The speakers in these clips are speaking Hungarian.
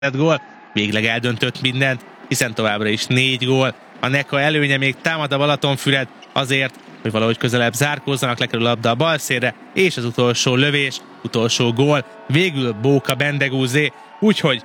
gól, végleg eldöntött mindent, hiszen továbbra is 4 gól. A Neka előnye, még támad a Balatonfüred azért, hogy valahogy közelebb zárkózzanak, lekerül a labda a bal szélre, és az utolsó lövés, utolsó gól, végül Bóka Bendegúzé, úgyhogy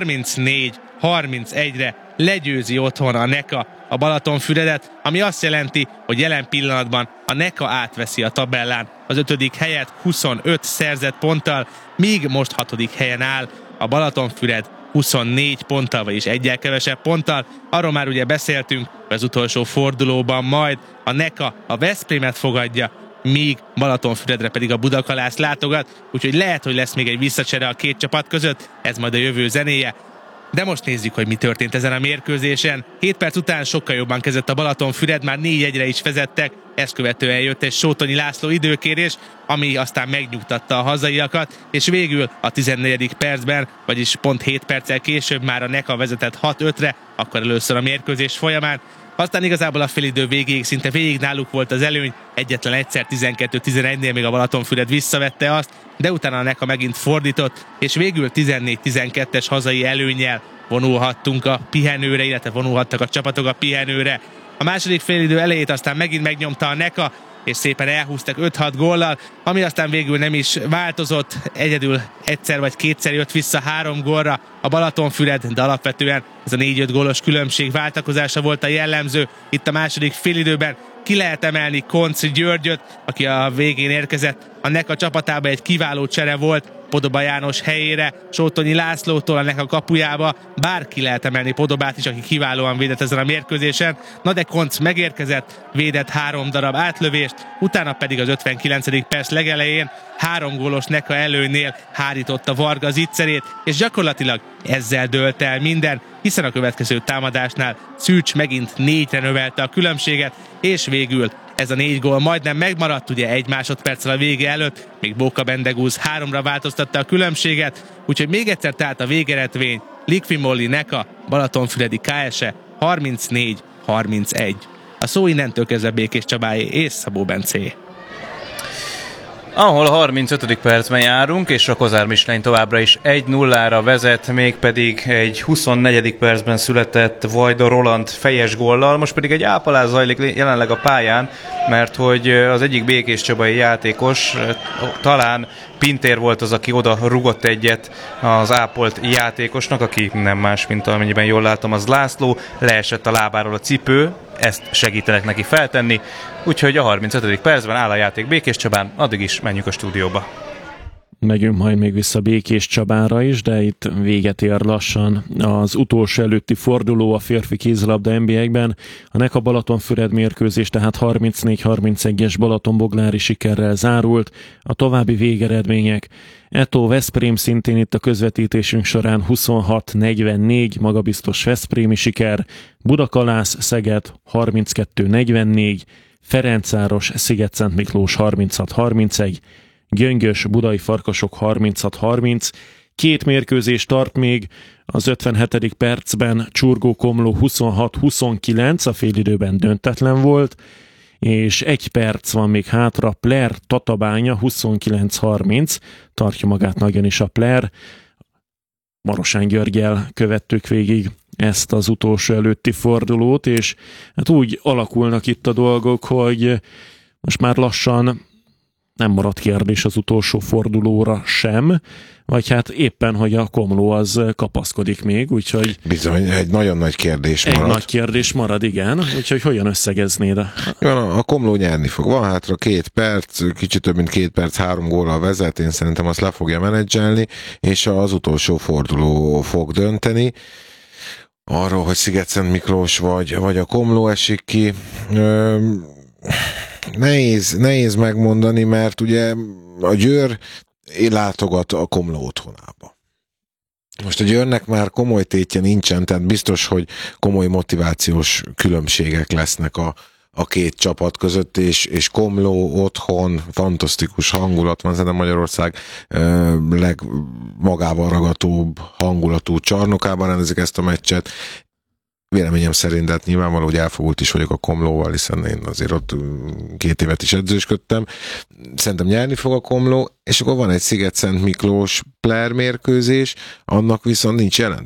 34-31-re legyőzi otthon a Neka a Balatonfüredet, ami azt jelenti, hogy jelen pillanatban a Neka átveszi a tabellán az 5. helyet 25 szerzett ponttal, míg most 6. helyen áll a Balatonfüred 24 ponttal, vagyis egyel kevesebb ponttal. Arról már ugye beszéltünk, hogy az utolsó fordulóban majd a Neka a Veszprémet fogadja, míg Balatonfüredre pedig a Budakalász látogat, úgyhogy lehet, hogy lesz még egy visszacsere a két csapat között, ez majd a jövő zenéje. De most nézzük, hogy mi történt ezen a mérkőzésen. 7 perc után sokkal jobban kezdett a Balatonfüred, már 4-1-re is vezettek, ezt követően jött egy Sótonyi László időkérés, ami aztán megnyugtatta a hazaiakat, és végül a 14. percben, vagyis pont 7 perccel később már a Neka vezetett 6-5-re, akkor először a mérkőzés folyamán. Aztán igazából a félidő végéig szinte végig náluk volt az előny, egyetlen egyszer 12-11-nél még a Balatonfüred visszavette azt, de utána a Neka megint fordított, és végül 14-12-es hazai előnnyel vonulhattunk a pihenőre, illetve vonulhattak a csapatok a pihenőre. A második félidő elejét aztán megint megnyomta a Neka, és szépen elhúztak 5-6 góllal, ami aztán végül nem is változott, egyedül egyszer vagy kétszer jött vissza 3 gólra a Balatonfüred, de alapvetően ez a 4-5 gólos különbség váltakozása volt a jellemző. Itt a második félidőben ki lehet emelni Koncz Györgyöt, aki a végén érkezett. A Neka csapatába egy kiváló csere volt, Podoba János helyére, Sótonyi Lászlótól a Neka kapujába, bár ki lehet emelni Podobát is, aki kiválóan védett ezen a mérkőzésen. Na de Koncz megérkezett, védett 3 darab átlövést, utána pedig az 59. perc legelején 3 gólos Neka előnynél hárította Varga Zicserét, és gyakorlatilag ezzel dőlt el minden, hiszen a következő támadásnál Szűcs megint 4-re növelte a különbséget, és végül ez a 4 gól majdnem megmaradt, ugye 1 másodperccel a vége előtt, még Bóka Bendegúz 3-ra változtatta a különbséget, úgyhogy még egyszer tehát a végeredmény Liqui-Moly Neka Balatonfüredi KS-e 34-31. A szó innentől kezdve Békés Csabáé és Szabó Bencé. Ahol a 35. percben járunk, és a Kozár Michelin továbbra is 1-0-ra vezet, mégpedig egy 24. percben született Vajda Roland fejes góllal, most pedig egy ápolás zajlik jelenleg a pályán, mert hogy az egyik Békés Csabai játékos, talán Pintér volt az, aki oda rugott egyet az ápolt játékosnak, aki nem más, mint amennyiben jól látom, az László, leesett a lábáról a cipő, ezt segítenek neki feltenni, úgyhogy a 35. percben áll a játék Békés Csabán, addig is menjünk a stúdióba. Megyünk majd még vissza Békés Csabára is, de itt véget ér lassan az utolsó előtti forduló a férfi kézilabda NB1-ben. A Neka Balatonfüred mérkőzés tehát 34-31-es balatonboglári sikerrel zárult. A további végeredmények: Eto Veszprém szintén itt a közvetítésünk során 26-44, magabiztos veszprémi siker, Budakalász Szeged 32-44, Ferencváros Sziget-Szent Miklós 36-31, Gyöngyös Budai Farkasok 36-30, 2 mérkőzés tart még, az 57. percben Csurgó Komló 26-29, a félidőben döntetlen volt, és 1 perc van még hátra, Pler Tatabánya 29-30, tartja magát nagyon is a Pler. Marosán Györggyel követtük végig ezt az utolsó előtti fordulót, és hát úgy alakulnak itt a dolgok, hogy most már lassan nem maradt kérdés az utolsó fordulóra sem, vagy hát éppen, hogy a Komló az kapaszkodik még, úgyhogy... Bizony, egy nagyon nagy kérdés marad. Egy nagy kérdés marad, igen, úgyhogy hogyan összegeznéd? A Komló nyerni fog. Van hátra 2 perc, kicsit több mint 2 perc, 3 góllal vezet, én szerintem azt le fogja menedzselni, és az utolsó forduló fog dönteni. Arról, hogy Sziget-Szent Miklós vagy a Komló esik ki... Nehéz megmondani, mert ugye a Győr látogat a Komló otthonába. Most a Győrnek már komoly tétje nincsen, tehát biztos, hogy komoly motivációs különbségek lesznek a két csapat között, és Komló otthon fantasztikus hangulat van, szerintem Magyarország legmagával ragadóbb hangulatú csarnokában rendezik ezt a meccset. véleményem szerint, de hát nyilvánvaló, hogy elfogult is vagyok a Komlóval, hiszen én azért ott 2 évet is edzősködtem. Szerintem nyerni fog a Komló, és akkor van egy Sziget-Szent Miklós player mérkőzés, annak viszont nincs